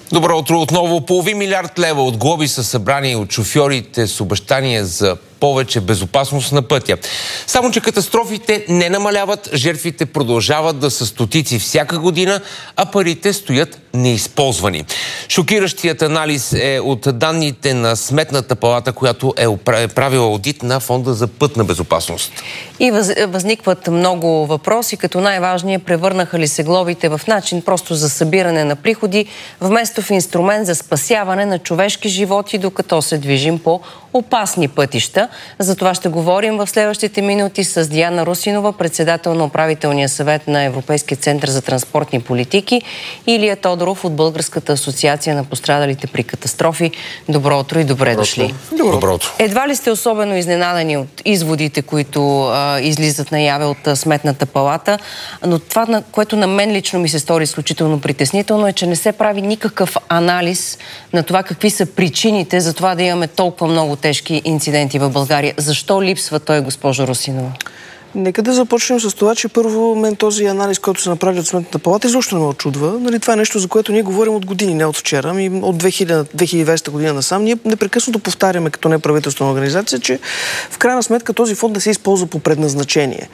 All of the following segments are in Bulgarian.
Добро утро отново. Половин милиард лева от глоби са събрани от шофьорите с обещания за повече безопасност на пътя. Само че катастрофите не намаляват, жертвите продължават да са стотици всяка година, а парите стоят неизползвани. Шокиращият анализ е от данните на Сметната палата, която е правила аудит на Фонда за пътна безопасност. И възникват много въпроси, като най-важният: превърнаха ли се глобите в начин просто за събиране на приходи, вместо в инструмент за спасяване на човешки животи, докато се движим по опасни пътища. За това ще говорим в следващите минути с Диана Русинова, председател на управителния съвет на Европейския център за транспортни политики, и Илия Тодоров от Българската асоциация на пострадалите при катастрофи. Добро утро и добре дошли. Добро утро. Едва ли сте особено изненадани от изводите, които излизат наяве от Сметната палата, но това, което на мен лично ми се стори изключително притеснително, е, че не се прави никакъв анализ на това какви са причините за това да имаме толкова много тежки инциденти в България. Защо липсва той, госпожо Русинова? Нека да започнем с това, че първо мен този анализ, който се направи от Сметната палата, изобщо не ме очудва. Нали, това е нещо, за което ние говорим от години, не от вчера. От 2020 година насам ние непрекъснато повтаряме като неправителствена организация, че в крайна сметка този фонд да се използва по предназначение.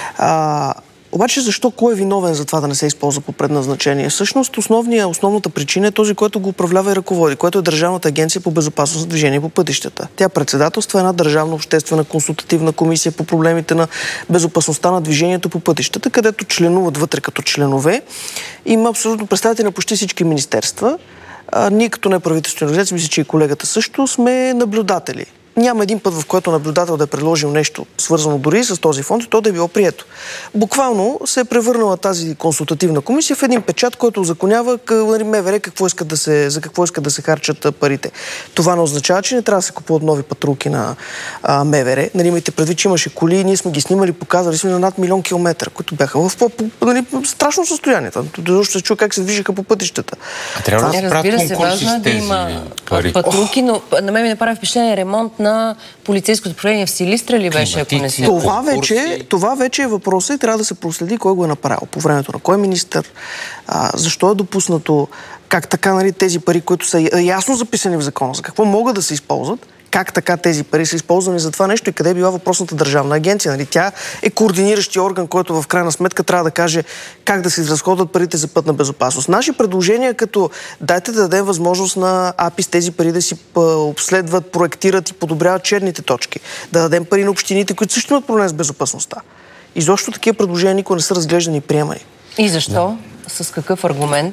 Обаче защо, кой е виновен за това да не се използва по предназначение? Всъщност основната причина е този, който го управлява и ръководи, което е Държавната агенция по безопасност на движение по пътищата. Тя председателства една държавна обществена консултативна комисия по проблемите на безопасността на движението по пътищата, където членуват вътре като членове. Има абсолютно представители на почти всички министерства. Ние като неправителствена организация, мисля, че и колегата също, сме наблюдатели. Няма един път, в който наблюдател да е предложил нещо свързано дори с този фонд, и то да е било прието. Буквално се е превърнала тази консултативна комисия в един печат, който узаконява МВР за какво искат да се харчат парите. Това не означава, че не трябва да се купуват нови патрулки на МВР. Имайте предвид, че имаше коли, ние сме ги снимали, показали сме на над 1 милион километра, които бяха в страшно състояние. Защото се чува как се движиха по пътищата. Трябва да разбира се, важно е да има патрулки, но на мен ми направи впечатление ремонт на полицейското управление в Силистра ли беше, ако не се... Това вече е въпросът и трябва да се проследи кой го е направил. По времето на кой министър, защо е допуснато, как така тези пари, които са ясно записани в закона, за какво могат да се използват, как така тези пари са използвани за това нещо и къде е била въпросната държавна агенция. Тя е координиращия орган, който в крайна сметка трябва да каже как да се изразходват парите за пътна безопасност. Наши предложения, като дайте да дадем възможност на АПИ с тези пари да си обследват, проектират и подобряват черните точки. Да дадем пари на общините, които също имат проблем с безопасността. Изобщо такива предложения никога не са разглеждани и приемани. И защо? С какъв аргумент?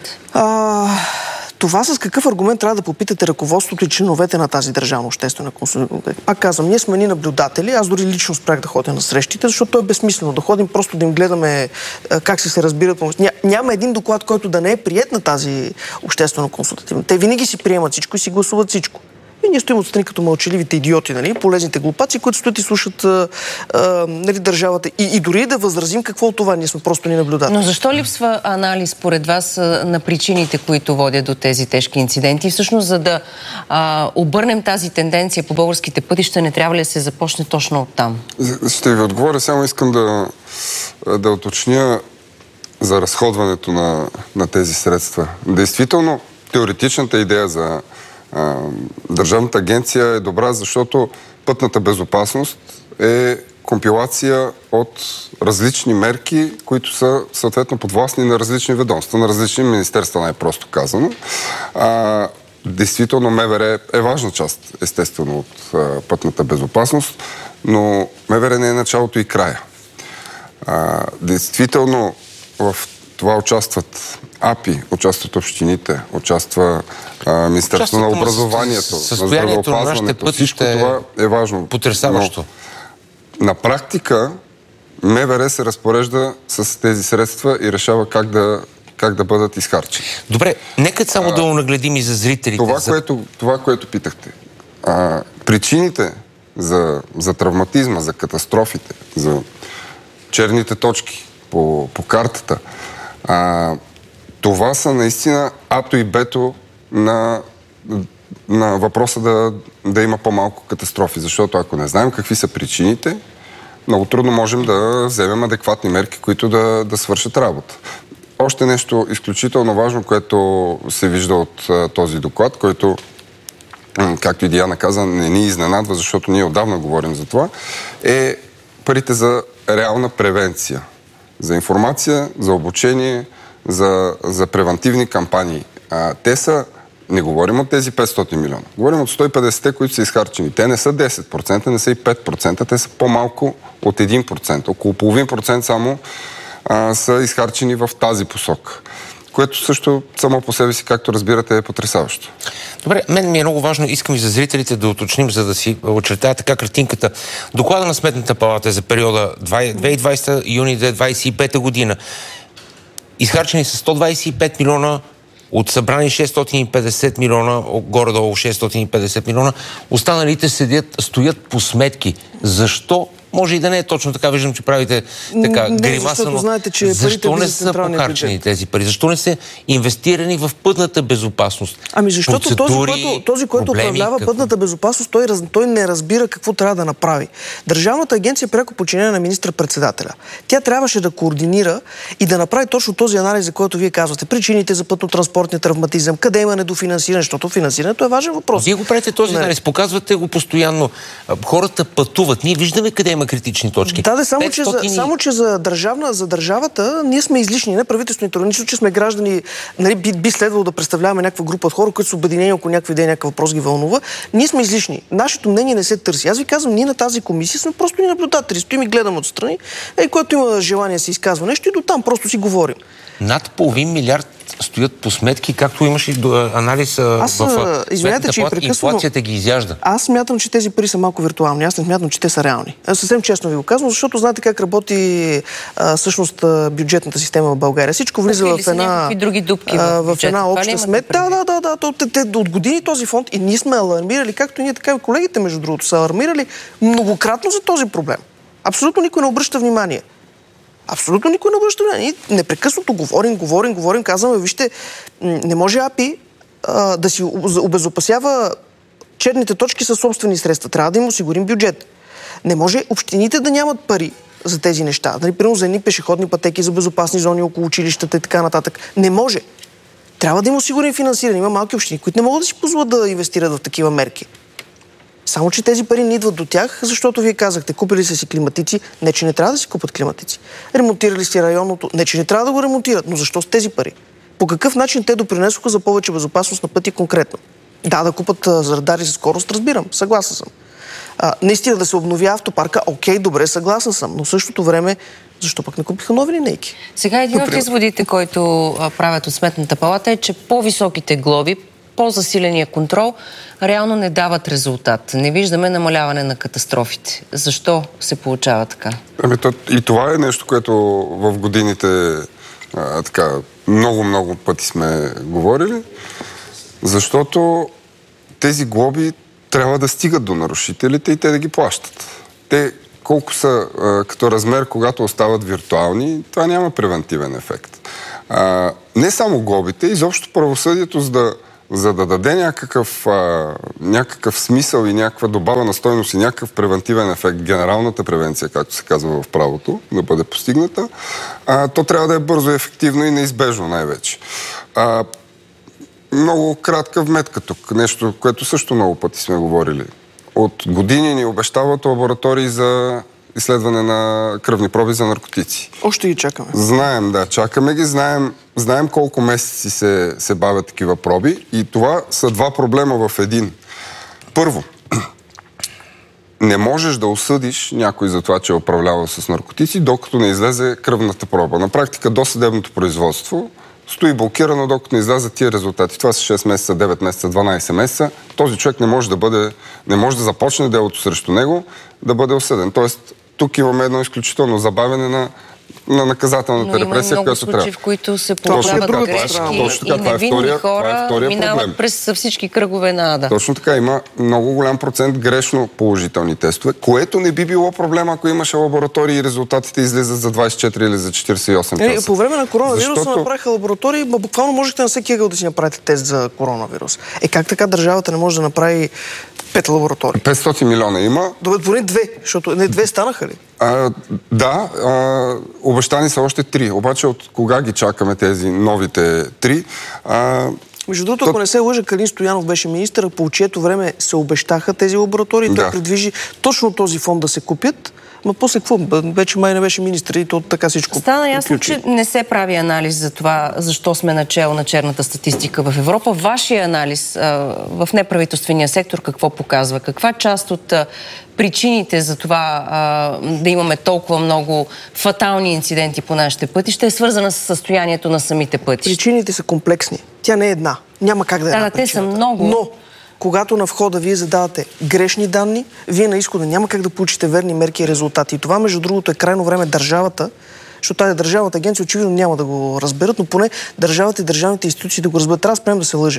Това с какъв аргумент трябва да попитате ръководството и членовете на тази държавна обществена консултация. Пак казвам, ние сме ни наблюдатели, аз дори лично спрях да ходя на срещите, защото то е безсмислено да ходим просто да им гледаме как се разбират. Няма един доклад, който да не е приет на тази обществена консултативна. Те винаги си приемат всичко и си гласуват всичко. И ние стоим отстрани като мълчаливите идиоти, полезните глупаци, които стоят и слушат държавата. И дори да възразим какво от това, ние сме просто ни наблюдатели. Но защо липсва анализ, според вас, на причините, които водят до тези тежки инциденти? Всъщност, за да обърнем тази тенденция по българските пътища, не трябва ли да се започне точно оттам? Ще ви отговоря, само искам да уточня за разходването на тези средства. Действително, теоретичната идея за Държавната агенция е добра, защото пътната безопасност е компилация от различни мерки, които са съответно подвластни на различни ведомства, на различни министерства, най-просто казано. Действително МВР е важна част, естествено, от пътната безопасност, но МВР не е началото и края. Действително в това участват АПИ, участват общините, участва Министерството на образованието, на здравеопазването. Всичко това е важно. Потресаващо. На практика МВР се разпорежда с тези средства и решава как да бъдат изхарчени. Добре, нека само да нагледим и за зрителите. Това, което питахте. Причините за травматизма, за катастрофите, за черните точки по картата, това са наистина ато и бето на въпроса да има по-малко катастрофи. Защото ако не знаем какви са причините, много трудно можем да вземем адекватни мерки, които да свършат работа. още нещо изключително важно, което се вижда от този доклад, който, както и Диана каза, не ни изненадва, защото ние отдавна говорим за това, е парите за реална превенция. За информация, за обучение, за превентивни кампании. Те са, не говорим от тези 500 милиона, говорим от 150-те, които са изхарчени. Те не са 10%, не са и 5%, те са по-малко от 1%. Около половин процент само са изхарчени в тази посока, което също само по себе си, както разбирате, е потресаващо. Добре, мен ми е много важно, искам и за зрителите да уточним, за да си очертая така картинката. Доклада на Сметната палата за периода 2020 юни 2025 година. Изхарчени са 125 милиона, от събрани 650 милиона, горе-долу 650 милиона. Останалите стоят по сметки. Защо? Може и да не е точно така. Виждам, че правите така гримаса, но знаете, че защо не са похарчени тези пари? Защо не са инвестирани в пътната безопасност? Ами защото този, който управлява пътната безопасност, той не разбира какво трябва да направи. Държавната агенция е пряко подчинена на министър-председателя. Тя трябваше да координира и да направи точно този анализ, за който вие казвате. Причините за пътно-транспортния травматизъм, къде има недофинансиране, защото финансирането е важен въпрос. Вие го правите този анализ, показвате го постоянно. Хората пътуват. Ние виждаме къде има критични точки. Да, само че за държавата ние сме излишни, не правителствените организации, че сме граждани, нали, би следвало да представляваме някаква група от хора, които са обединени около някаква идея, някакъв въпрос ги вълнува. Ние сме излишни. Нашето мнение не се търси. Аз ви казвам, ние на тази комисия сме просто ни наблюдатели. Стоим и гледам отстрани. Който има желание да се изказва нещо и до там просто си говорим. Над половин милиард стоят по сметки, както имаш и анализ в Сметната палата, инфлацията ги изяжда. Аз смятам, че тези пари са малко виртуални. Аз не смятам, че те са реални. Съвсем честно ви го казвам, защото знаете как работи всъщност бюджетната система в България. Всичко влиза в една обща сметка. Да. Те от години този фонд и ние сме алармирали, както и ние, така и колегите, между другото, са алармирали многократно за този проблем. Абсолютно никой не обръща внимание. Абсолютно никой не обръща внимание. Непрекъснато говорим, казваме, вижте, не може АПИ да си обезопасява черните точки със собствени средства. Трябва да им осигурим бюджет. Не може общините да нямат пари за тези неща. Например, за едни пешеходни пътеки, за безопасни зони около училищата и така нататък. Не може. Трябва да им осигурим финансиране. Има малки общини, които не могат да си позволят да инвестират в такива мерки. Само че тези пари не идват до тях, защото вие казахте, купили са си климатици, не че не трябва да си купат климатици. Ремонтирали си районното, не че не трябва да го ремонтират, но защо с тези пари? По какъв начин те допринесоха за повече безопасност на пъти конкретно? Да купат радари за скорост, разбирам, съгласен съм. Наистина да се обнови автопарка, окей, добре, съгласен съм, но в същото време защо пък не купиха нови линейки? Сега един от изводите, който правят от Сметната палата е, че по-високите глоби, по-засиления контрол реално не дават резултат. Не виждаме намаляване на катастрофите. Защо се получава така? И това е нещо, което в годините много пъти сме говорили, защото тези глоби трябва да стигат до нарушителите и те да ги плащат. Те колко са като размер, когато остават виртуални, това няма превентивен ефект. Не само глобите, изобщо правосъдието, за да даде някакъв смисъл и някаква добавена стойност и някакъв превентивен ефект, генералната превенция, както се казва в правото, да бъде постигната, то трябва да е бързо, ефективно и неизбежно най-вече. Много кратка вметка тук. Нещо, което също много пъти сме говорили. От години ни обещават лаборатории за изследване на кръвни проби за наркотици. Още ги чакаме. Чакаме ги. Знаем колко месеци се бавят такива проби и това са два проблема в един. Първо, не можеш да осъдиш някой за това, че е управлявал с наркотици, докато не излезе кръвната проба. На практика досъдебното производство стои блокирано, докато не излязат тия резултати. Това са 6 месеца, 9 месеца, 12 месеца. Този човек не може да започне делото срещу него, да бъде осъден. Тоест, тук имаме едно изключително забавяне на наказателната репресия, която трябва. Но има много случаи, в които се получават грешки и невинни хора минават през всички кръгове на ада. Точно така, има много голям процент грешно положителни тестове, което не би било проблема, ако имаше лаборатории и резултатите излизат за 24 или за 48 часа. По време на коронавируса направиха лаборатории, буквално можете на всеки ъгъл да си направите тест за коронавирус. Как така държавата не може да направи 5 лаборатории? 500 милиона има. Добре, поне 2, защото не 2 станаха ли? Да, обещани са още 3. Обаче от кога ги чакаме тези новите 3? Между другото, ако не се лъжа, Калин Стоянов беше министър, по чието време се обещаха тези лаборатории. Той предвижи точно този фонд да се купят. Ма после какво? Вече май не беше министър и то така всичко. Стана ясно, че не се прави анализ за това, защо сме начало на черната статистика в Европа. Вашия анализ в неправителствения сектор какво показва? Каква част от причините за това да имаме толкова много фатални инциденти по нашите пътища е свързана с състоянието на самите пътища? Причините са комплексни. Тя не е една. Няма как да е една те са много. Но когато на входа вие задавате грешни данни, вие на изхода няма как да получите верни мерки и резултати. И това, между другото, е крайно време държавата, защото тази държавната агенция очевидно няма да го разберат, но поне държавата и държавните институции да го разберат. Трябва да спрем да се лъжем.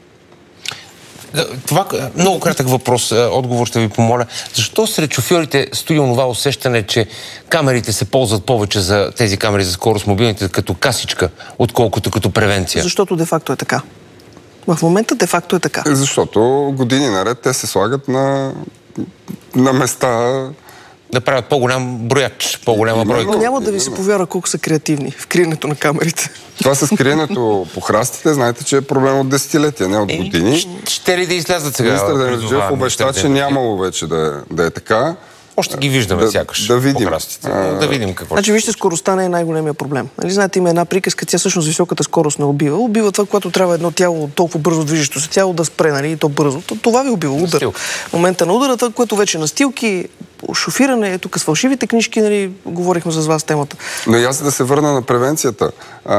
Това много кратък въпрос, отговор ще ви помоля. Защо сред шофьорите стои онова усещане, че камерите се ползват повече за тези камери за скорост мобилните като касичка, отколкото като превенция? Защото де-факто е така. В момента де-факто е така. Защото години наред те се слагат на места... Да правят по-голям брояч, по-голяма бройка. Няма да ви се повярва колко са креативни в криенето на камерите. Това с криенето по храстите, знаете, че е проблем от десетилетия, не от години. Ще ли да излязат сега? Министър Демерджиев обеща, че нямало вече да е така. Още ги виждаме сякаш. Да видим. Да видим какво. Значи, вижте, скоростта не е най-големия проблем. Нали, знаете, има една приказка, тя всъщност високата скорост не убива. Убива това, когато трябва едно тяло, толкова бързо движещо се тяло да спре, нали, и то бързо. Това ви убива. Удар. В момента на удара, това, което вече настилки, шофиране, тук с фалшивите книжки, нали, говорихме с вас темата. Но и аз да се върна на превенцията.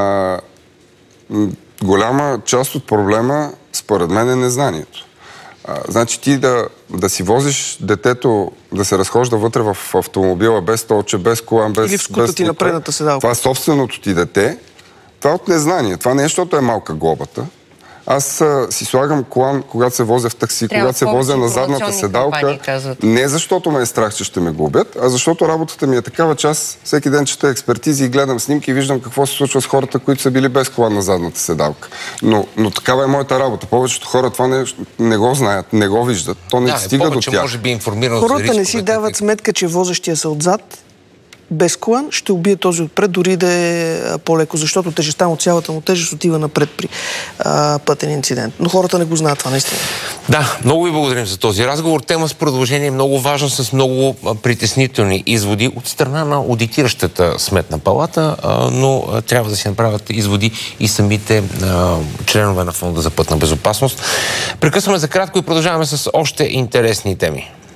Голяма част от проблема, според мен, е незнанието. Значи ти да си возиш детето да се разхожда вътре в автомобила без столче, без колан, без... Или в скута ти на предната седалка. Това е собственото ти дете. Това е от незнание. Това не е, защото е малка глобата. Аз си слагам колан, когато се возя в такси, когато се возя на задната седалка. Не защото ме е страх, че ще ме глобят, а защото работата ми е такава, че аз всеки ден чета експертизи и гледам снимки и виждам какво се случва с хората, които са били без колан на задната седалка. Но такава е моята работа. Повечето хора това не го знаят, не го виждат. То не стига до тях. Може би хората не си дават сметка, че возещия се отзад без колан ще убие този отпред, дори да е по-леко, защото тежестта от цялата му тежест отива напред при пътен инцидент. Но хората не го знаят това, наистина. Да, много ви благодарим за този разговор. Тема с продължение е много важна, с много притеснителни изводи от страна на одитиращата Сметна палата, но трябва да си направят изводи и самите членове на Фонда за пътна безопасност. Прекъсваме за кратко и продължаваме с още интересни теми.